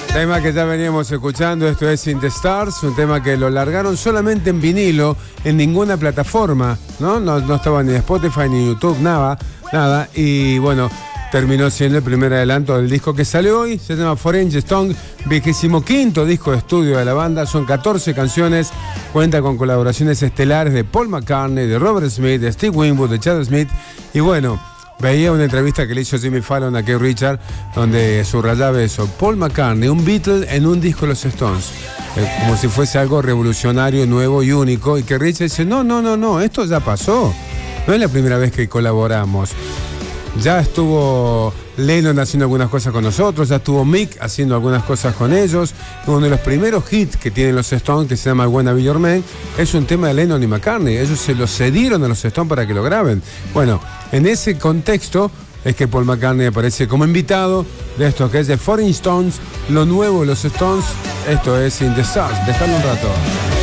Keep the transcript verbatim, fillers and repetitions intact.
Tema que ya veníamos escuchando, esto es In the Stars, un tema que lo largaron solamente en vinilo, en ninguna plataforma, ¿no? No, no estaba ni en Spotify ni en YouTube, nada, nada. Y bueno, terminó siendo el primer adelanto del disco que salió hoy, se llama Foreign Stone, vigésimo quinto disco de estudio de la banda, son catorce canciones, cuenta con colaboraciones estelares de Paul McCartney, de Robert Smith, de Steve Winwood, de Chad Smith, y bueno, veía una entrevista que le hizo Jimmy Fallon a Keith Richards, donde subrayaba eso, Paul McCartney, un Beatle en un disco de los Stones, eh, como si fuese algo revolucionario, nuevo y único, y que Richards dice, no, no, no, no, esto ya pasó, no es la primera vez que colaboramos. Ya estuvo Lennon haciendo algunas cosas con nosotros, ya estuvo Mick haciendo algunas cosas con ellos. Uno de los primeros hits que tienen los Stones, que se llama Wanna Be Your Man, es un tema de Lennon y McCartney. Ellos se lo cedieron a los Stones para que lo graben. Bueno, en ese contexto es que Paul McCartney aparece como invitado de esto que es de Foreign Stones, lo nuevo de los Stones. Esto es In the Stars. Dejadlo un rato.